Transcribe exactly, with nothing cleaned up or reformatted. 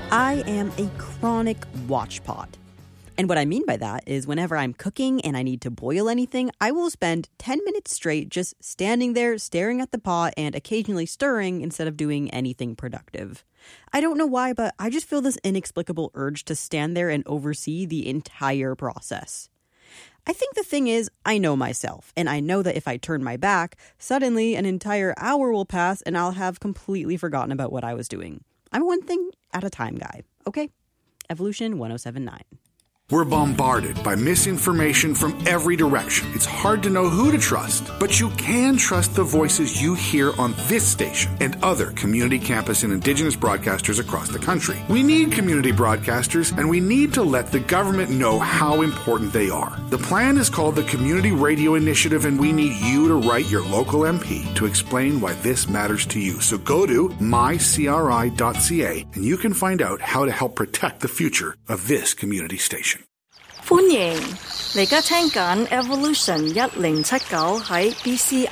I am a chronic watchpot. And what I mean by that is whenever I'm cooking and I need to boil anything, I will spend ten minutes straight just standing there staring at the pot and occasionally stirring instead of doing anything productive. I don't know why, but I just feel this inexplicable urge to stand there and oversee the entire process. I think the thing is, I know myself, and I know that if I turn my back, suddenly an entire hour will pass and I'll have completely forgotten about what I was doing. I'm a one thing at a time guy, okay? Evolution one oh seven point nine. We're bombarded by misinformation from every direction. It's hard to know who to trust, but you can trust the voices you hear on this station and other community campus and Indigenous broadcasters across the country. We need community broadcasters, and we need to let the government know how important they are. The plan is called the Community Radio Initiative, and we need you to write your local M P to explain why this matters to you. So go to my c r i dot c a and you can find out how to help protect the future of this community station. 歡迎，你而家聽緊 Evolution 一零七九喺 B C